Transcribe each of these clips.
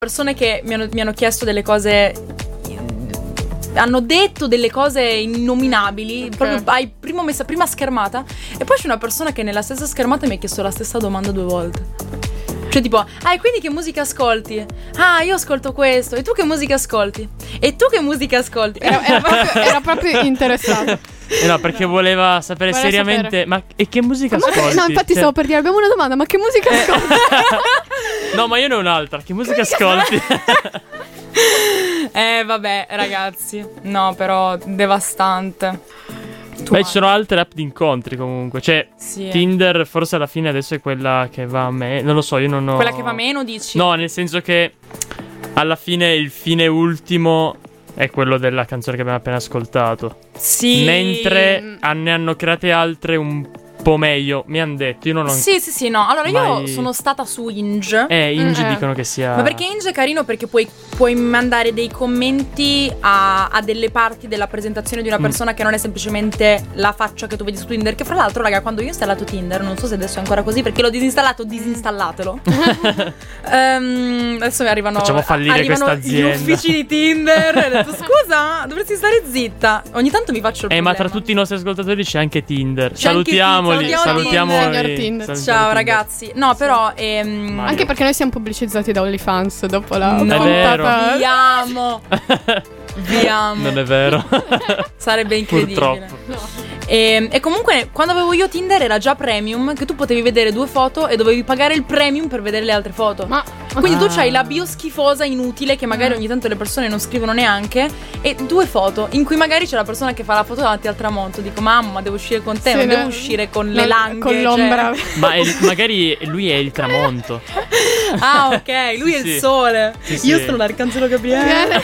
persone che mi hanno chiesto delle cose, hanno detto delle cose innominabili, proprio prima schermata, e poi c'è una persona che nella stessa schermata mi ha chiesto la stessa domanda 2 volte. Cioè tipo, e quindi che musica ascolti? Ah, io ascolto questo. E tu che musica ascolti? E tu che musica ascolti? Era proprio interessato. No, perché voleva sapere seriamente sapere. Ma e che musica ascolti? No, infatti stavo per dire, abbiamo una domanda, ma che musica ascolti? No, ma io ne ho un'altra. Che musica ascolti? Vabbè, ragazzi. No, però devastante. Beh, ci sono altre app di incontri comunque. Cioè, sì, Tinder forse alla fine adesso è quella che va a me. Non lo so, io non ho... Quella che va meno, dici? No, nel senso che alla fine il fine ultimo è quello della canzone che abbiamo appena ascoltato. Sì. Mentre ne hanno create altre un po' meglio, mi hanno detto. Io non ho... Sì, no. Allora io sono stata su Inge. Inge dicono che sia... Ma perché Inge è carino perché puoi mandare dei commenti a delle parti della presentazione di una persona che non è semplicemente la faccia che tu vedi su Tinder. Che fra l'altro, raga, quando io ho installato Tinder, non so se adesso è ancora così perché l'ho disinstallato, disinstallatelo. Adesso mi arrivano Facciamo fallire questa azienda. Gli uffici di Tinder. E ho detto, scusa, dovresti stare zitta. Ogni tanto mi faccio il problema. Ma tra tutti i nostri ascoltatori c'è anche Tinder. C'è Salutiamoli. Tinder. Ciao ragazzi. No, però anche perché noi siamo pubblicizzati da OnlyFans dopo la puntata. Viamo. Non è vero. Sarebbe incredibile. Purtroppo. No. E comunque quando avevo io Tinder era già premium, che tu potevi vedere 2 foto e dovevi pagare il premium per vedere le altre foto. Quindi tu c'hai la bio schifosa inutile che magari ogni tanto le persone non scrivono neanche, e 2 foto in cui magari c'è la persona che fa la foto davanti al tramonto. Dico, mamma, devo uscire con te, non devo uscire con le langhe, con l'ombra. Cioè. Ma magari lui è il tramonto. Ah, ok, lui è il sole. Io sono l'arcangelo Gabriele.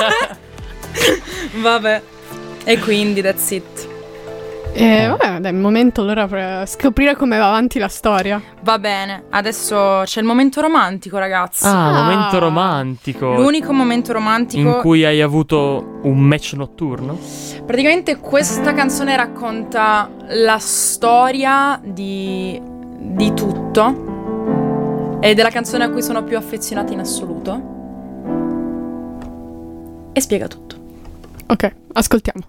Vabbè. E quindi that's it. Vabbè, dai, il momento allora per scoprire come va avanti la storia. Va bene, adesso c'è il momento romantico, ragazzi. Momento romantico. L'unico momento romantico in cui hai avuto un match notturno? Praticamente questa canzone racconta la storia di tutto. Ed è la canzone a cui sono più affezionata in assoluto. E spiega tutto. Ok, ascoltiamo.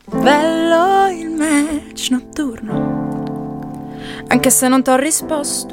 Bello il match notturno, anche se non t'ho risposto.